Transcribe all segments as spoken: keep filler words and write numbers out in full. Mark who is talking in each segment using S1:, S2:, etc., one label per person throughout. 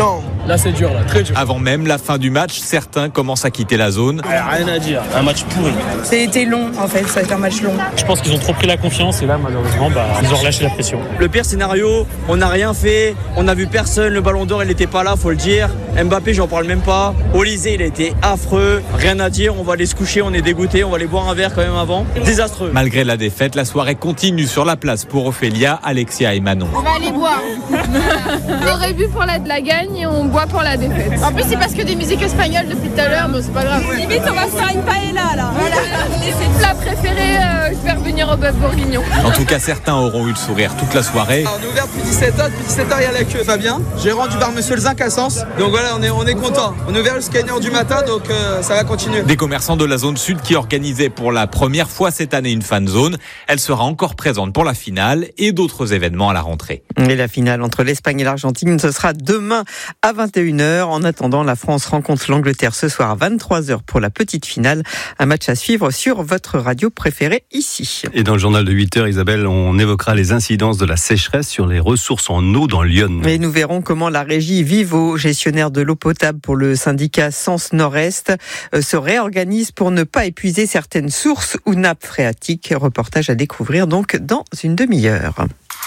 S1: Non.
S2: Là c'est dur, là, très dur.
S3: Avant même la fin du match, certains commencent à quitter la zone.
S2: Rien à dire, un match pourri.
S4: Ça a été long en fait, ça a été un match long.
S2: Je pense qu'ils ont trop pris la confiance et là malheureusement bah, ils ont relâché la pression.
S5: Le pire scénario, on n'a rien fait, on n'a vu personne, le ballon d'or il n'était pas là, faut le dire. Mbappé j'en parle même pas. Olysée il a été affreux, rien à dire, on va aller se coucher, on est dégoûté, on va aller boire un verre quand même avant. Désastreux.
S3: Malgré la défaite, la soirée continue sur la place pour Ophélia, Alexia et Manon.
S6: On va aller boire. On aurait bu pour la, la gagne et on boit pour la défaite. En plus c'est parce que des musiques espagnoles depuis tout à l'heure, mais c'est pas grave.
S7: Limite on va se faire une paella là.
S6: Voilà. C'est le plat préféré, euh, faire venir au bœuf bourguignon.
S3: En tout cas, certains auront eu le sourire toute la soirée.
S1: On est ouvert depuis dix-sept heures, depuis dix-sept heures il y a la queue. Fabien, gérant du bar Monsieur le Zinc à Sens. Donc voilà, on est, on est content. On est ouvert jusqu'à une heure du matin, donc euh, ça va continuer.
S3: Des commerçants de la zone sud qui organisaient pour la première fois cette année une fan zone. Elle sera encore présente pour la finale et d'autres événements à la rentrée.
S8: Et la finale entre l'Espagne et l'Argentine, ce sera demain à vingt et une heures. En attendant, la France rencontre l'Angleterre ce soir à vingt-trois heures pour la petite finale. Un match à suivre sur votre radio préférée ici.
S9: Et dans le journal de huit heures, Isabelle, on évoquera les incidences de la sécheresse sur les ressources en eau dans Lyon.
S8: Et nous verrons comment la régie Vivo, gestionnaire de l'eau potable pour le syndicat Sens Nord-Est, se réorganise pour ne pas épuiser certaines sources ou nappes phréatiques. Reportage à découvrir donc dans une demi-heure.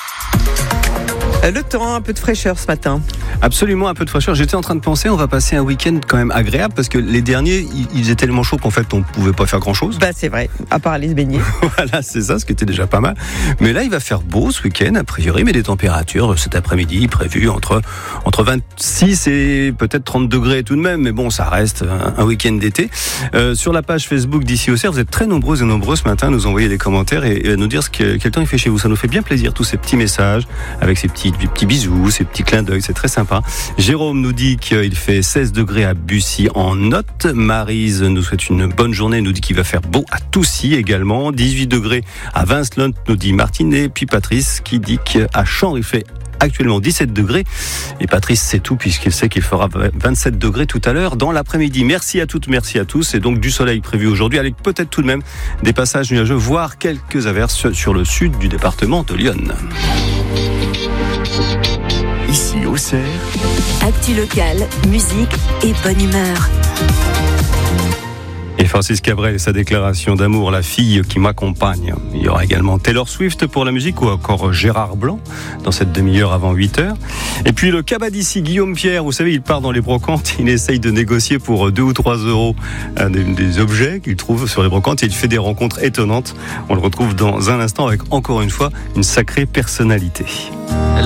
S8: Le temps, un peu de fraîcheur ce matin.
S9: Absolument, un peu de fraîcheur. J'étais en train de penser, on va passer un week-end quand même agréable parce que les derniers, ils faisaient tellement chaud qu'en fait, on ne pouvait pas faire grand-chose.
S8: Bah c'est vrai, à part aller se baigner.
S9: Voilà, c'est ça, ce qui était déjà pas mal. Mais là, il va faire beau ce week-end, a priori, mais des températures cet après-midi prévues entre, entre vingt-six et peut-être trente degrés tout de même. Mais bon, ça reste un, un week-end d'été. Euh, sur la page Facebook d'Ici Auxerre, vous êtes très nombreuses et nombreux ce matin à nous envoyer des commentaires et, et à nous dire ce que, quel temps il fait chez vous. Ça nous fait bien plaisir, tous ces petits messages avec ces petits, petits bisous, ces petits clins d'œil, c'est très sympa. Jérôme nous dit qu'il fait seize degrés à Bussy en Notte. Maryse nous souhaite une bonne journée, nous dit qu'il va faire beau à Toussy également. dix-huit degrés à Vincelonne, nous dit Martine. Et puis Patrice qui dit qu'à Champs, il fait actuellement dix-sept degrés. Et Patrice sait tout puisqu'il sait qu'il fera vingt-sept degrés tout à l'heure dans l'après-midi. Merci à toutes, merci à tous. Et donc du soleil prévu aujourd'hui avec peut-être tout de même des passages nuageux, voire quelques averses sur le sud du département de Lyon.
S10: Ici Auxerre.
S11: Actu locale, musique et bonne humeur.
S9: Et Francis Cabrel et sa déclaration d'amour, la fille qui m'accompagne. Il y aura également Taylor Swift pour la musique ou encore Gérard Blanc dans cette demi-heure avant huit heures. Et puis le cabas d'ici, Guillaume Pierre, vous savez, il part dans les brocantes, il essaye de négocier pour deux ou trois euros des, des objets qu'il trouve sur les brocantes et il fait des rencontres étonnantes. On le retrouve dans un instant avec encore une fois une sacrée personnalité.